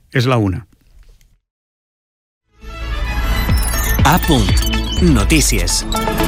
És la 1. A punt. Notícies.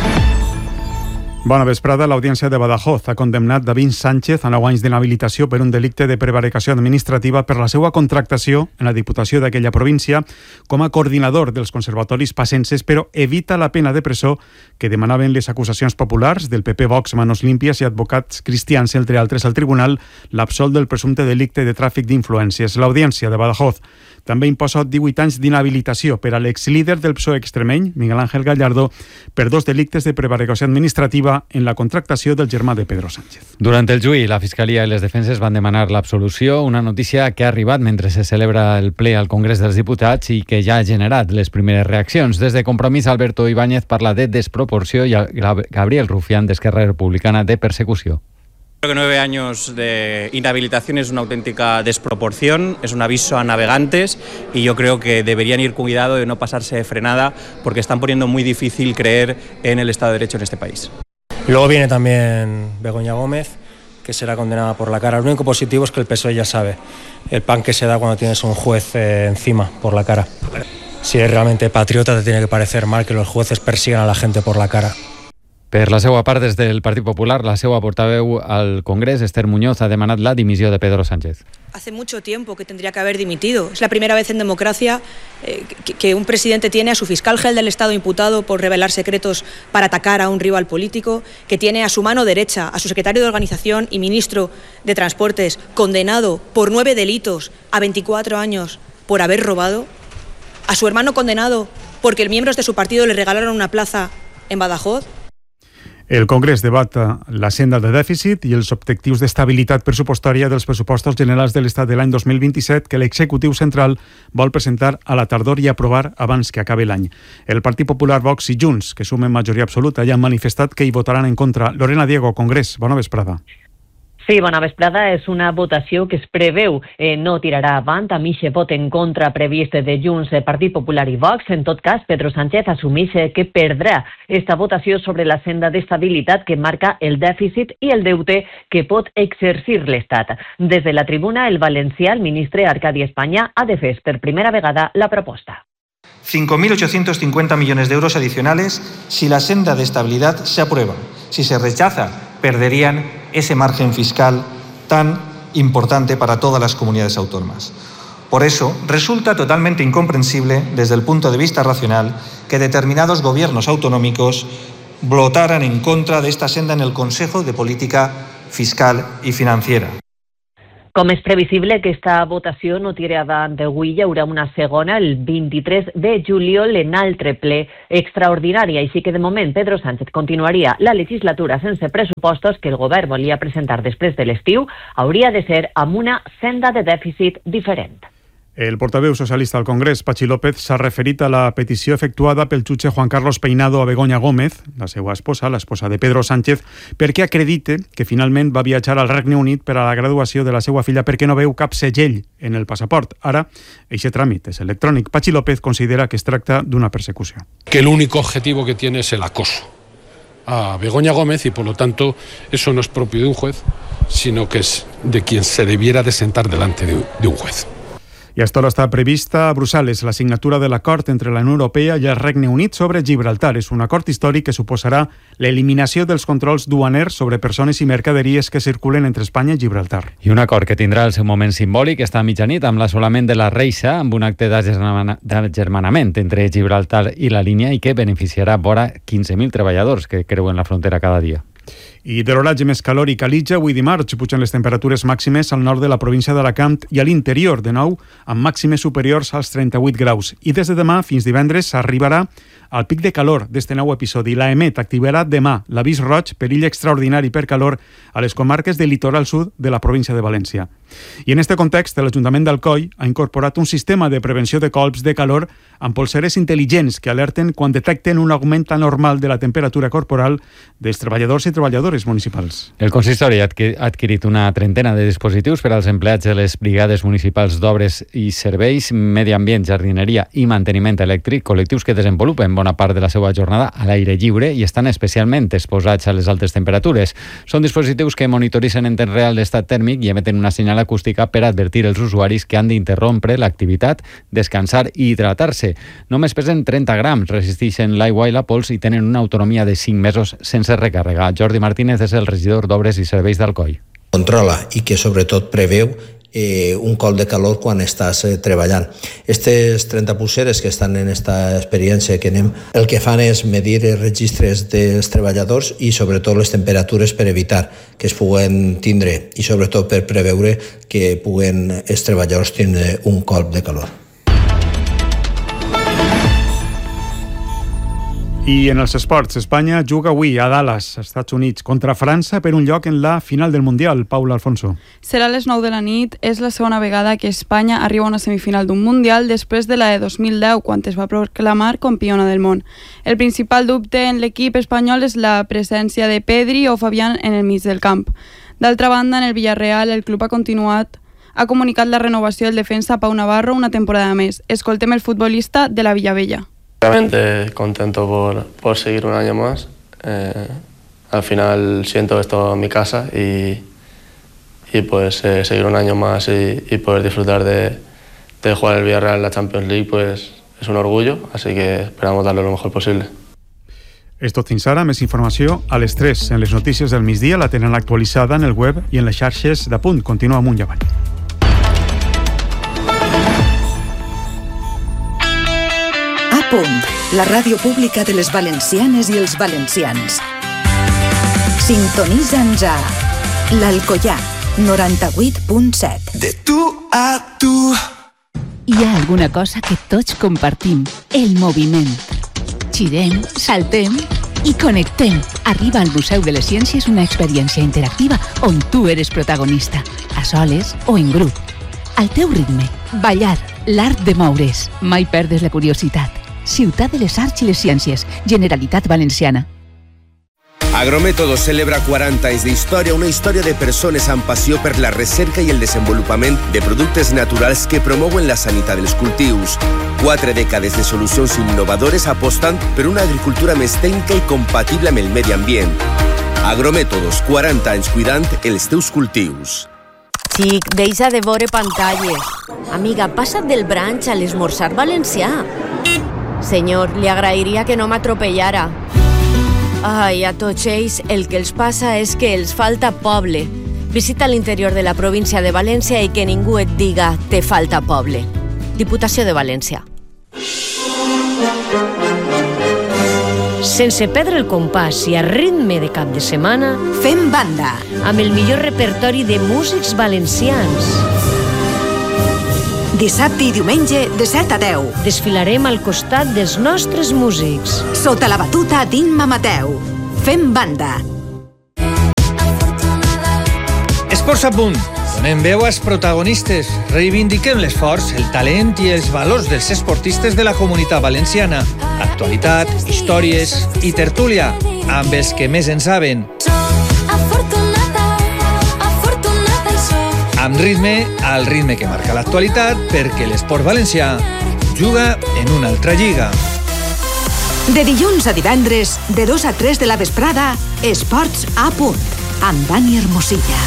Bona vesprada. L'Audiència de Badajoz ha condemnat David Sánchez a 9 anys d'inhabilitació per un delicte de prevaricació administrativa per la seva contractació en la Diputació d'aquella província com a coordinador dels conservatoris passenses, però evita la pena de presó que demanaven les acusacions populars del PP, Vox, Manos Límpies i advocats cristians, entre altres. El tribunal l'absol del presumpte delicte de tràfic d'influències. L'Audiència de Badajoz també imposa 18 anys d'inhabilitació per a l'exlíder del PSOE extremeny, Miguel Ángel Gallardo, per 2 delictes de prevaricació administrativa en la contractació del germà de Pedro Sánchez. Durant el juí, la Fiscalia i les defenses van demanar l'absolució, una notícia que ha arribat mentre se celebra el ple al Congrés dels Diputats i que ja ha generat les primeres reaccions. Des de Compromís, Alberto Ibáñez parla de desproporció i Gabriel Rufián, d'Esquerra Republicana, de persecució. Creo que 9 años de inhabilitación es una auténtica desproporción, es un aviso a navegantes y yo creo que deberían ir con cuidado de no pasarse de frenada porque están poniendo muy difícil creer en el Estado de Derecho en este país. Y luego viene también Begoña Gómez, que será condenada por la cara. Lo único positivo es que el PSOE ya sabe el pan que se da cuando tienes un juez encima por la cara. Si eres realmente patriota te tiene que parecer mal que los jueces persigan a la gente por la cara. Per la seva part, des del Partit Popular, la seva portaveu al Congrés, Esther Muñoz, ha demanat la dimissió de Pedro Sánchez. Hace mucho tiempo que tendría que haber dimitido. Es la primera vez en democracia que un presidente tiene a su fiscal general del Estado imputado por revelar secretos para atacar a un rival político, que tiene a su mano derecha a su secretario de Organización y ministro de Transportes condenado por 9 delitos a 24 años por haber robado, a su hermano condenado porque miembros de su partido le regalaron una plaza en Badajoz. El Congrés debat la senda de dèficit i els objectius d'estabilitat pressupostària dels pressupostos generals de l'Estat de l'any 2027 que l'executiu central vol presentar a la tardor i aprovar abans que acabi l'any. El Partit Popular, Vox i Junts, que sumen majoria absoluta, ja han manifestat que hi votaran en contra. Lorena Diego, Congrés, bona vesprada. Sí, bona vesprada. És una votació que es preveu no tirarà avant amb ixe vot en contra previst de Junts, Partit Popular i Vox. En tot cas, Pedro Sánchez assumeix que perdrà esta votació sobre la senda d'estabilitat que marca el dèficit i el deute que pot exercir l'Estat. Des de la tribuna, el valencià, el ministre Arcadi España, ha defès per primera vegada la proposta. 5.850 millones de euros adicionales si la senda de estabilidad se aprueba. Si se rechaza, perderían ese margen fiscal tan importante para todas las comunidades autónomas. Por eso, resulta totalmente incomprensible, desde el punto de vista racional, que determinados gobiernos autonómicos votaran en contra de esta senda en el Consejo de Política Fiscal y Financiera. Com és previsible que aquesta votació no tiri avant avui, hi haurà una segona el 23 de juliol en altre ple extraordinari. Així que de moment Pedro Sánchez continuaria la legislatura sense pressupostos que el govern volia presentar després de l'estiu. Hauria de ser amb una senda de dèficit diferent. El portaveu socialista al Congrés, Patxi López, s'ha referit a la petició efectuada pel jutge Juan Carlos Peinado a Begoña Gómez, la seva esposa, l'esposa de Pedro Sánchez, perquè acredite que finalment va viatjar al Regne Unit per a la graduació de la seva filla perquè no veu cap segell en el passaport. Ara, aquest tràmit és electrònic. Patxi López considera que es tracta d'una persecució. Que el único objetivo que tiene es el acoso a Begoña Gómez y por lo tanto eso no es propio de un juez, sino que es de quien se debiera de sentar delante de un juez. I a esta hora està prevista a Brussel·les la signatura de l'acord entre la Unió Europea i el Regne Unit sobre Gibraltar. És un acord històric que suposarà l'eliminació dels controls duaners sobre persones i mercaderies que circulen entre Espanya i Gibraltar. I un acord que tindrà el seu moment simbòlic esta mitjanit amb l'assolament de la reixa amb un acte d'agermanament entre Gibraltar i la línia i que beneficiarà vora 15.000 treballadors que creuen la frontera cada dia. I de l'oratge més calòric a Litja, avui dimarts pugen les temperatures màximes al nord de la província d'Alacant i a l'interior, de nou, amb màximes superiors als 38 graus. I des de demà fins divendres s'arribarà al pic de calor d'este nou episodi. L'AEMET activarà demà l'avís roig perill extraordinari per calor a les comarques del litoral sud de la província de València. I en este context, l'Ajuntament d'Alcoi ha incorporat un sistema de prevenció de colps de calor amb polseres intel·ligents que alerten quan detecten un augment anormal de la temperatura corporal dels treballadors i treballadores aspiradores municipals. El consistori ha adquirit una trentena de dispositius per als empleats de les brigades municipals d'obres i serveis, medi ambient, jardineria i manteniment elèctric, col·lectius que desenvolupen bona part de la seva jornada a l'aire lliure i estan especialment exposats a les altes temperatures. Són dispositius que monitoritzen en temps real l'estat tèrmic i emeten una senyal acústica per advertir els usuaris que han d'interrompre l'activitat, descansar i hidratar-se. Només pesen 30 grams, resisteixen l'aigua i la pols i tenen una autonomia de 5 mesos sense recàrrega. Jordi Martínez és el regidor d'Obres i Serveis d'Alcoi. Controla i que sobretot preveu un col de calor quan estàs treballant. Aquestes 30 pulseres que estan en esta experiència que anem, el que fan és medir els registres dels treballadors i sobretot les temperatures per evitar que es puguen tindre i sobretot per preveure que puguen els treballadors tindre un colp de calor. I en els esports, Espanya juga avui a Dallas, Estats Units, contra França per un lloc en la final del Mundial. Paula Alfonso. Serà a les 9 de la nit. És la segona vegada que Espanya arriba a una semifinal d'un Mundial després de la de 2010, quan es va proclamar campiona del món. El principal dubte en l'equip espanyol és la presència de Pedri o Fabián en el mig del camp. D'altra banda, en el Villarreal, el club ha comunicat la renovació del defensa Pau Navarro una temporada més. Escoltem el futbolista de la Villavella. Realmente contento por seguir un año más. Al final siento esto en mi casa y pues seguir un año más y poder disfrutar de jugar el Villarreal en la Champions League pues es un orgullo, así que esperamos darle lo mejor posible. És tot fins ara. Més informació a les 3 en les notícies del migdia. La tenen actualitzada en el web i en les xarxes de Punt. Continua amunt i avall. Punt, la ràdio pública de les valencianes i els valencians. Sintonitza'ns a l'Alcoià, 98.7. De tu a tu. Hi ha alguna cosa que tots compartim, el moviment. Girem, saltem i connectem. Arriba al Museu de les Ciències una experiència interactiva on tu eres protagonista, a soles o en grup. Al teu ritme, ballar, l'art de moure's. Mai perdes la curiositat. Ciutat de les Arts i les Ciències, Generalitat Valenciana. Agrométodos celebra 40 anys d'història, una història de persones amb passió per la recerca i el desenvolupament de productes naturals que promouen la sanitat dels cultius. 4 dècades de solucions innovadores apostant per una agricultura més tècnica i compatible amb el medi ambient. Agrométodos, 40 anys cuidant els teus cultius. Xic, deixa de veure pantalles. Amiga, passa't del brunch a l'esmorzar valencià. Senyor, li agrairia que no m'atropellara. Ai, a tots ells el que els passa és que els falta poble. Visita l'interior de la província de València i que ningú et diga te falta poble. Diputació de València. Sense perdre el compàs i a ritme de cap de setmana, fem banda amb el millor repertori de músics valencians. Dissabte i diumenge de 7 a 10. Desfilarem al costat dels nostres músics. Sota la batuta d'Imma Mateu. Fem banda. Esports a punt. Donem veu als protagonistes. Reivindiquem l'esforç, el talent i els valors dels esportistes de la Comunitat Valenciana. Actualitat, històries i tertúlia amb els que més en saben. Amb ritme, al ritme que marca l'actualitat, perquè l'esport valencià juga en una altra lliga. De dilluns a divendres, de 2 a 3 de la vesprada, Esports a punt, amb Dani Hermosilla.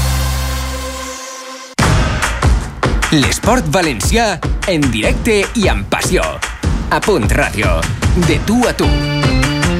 L'esport valencià en directe i amb passió. A Punt Ràdio. De tu a tu.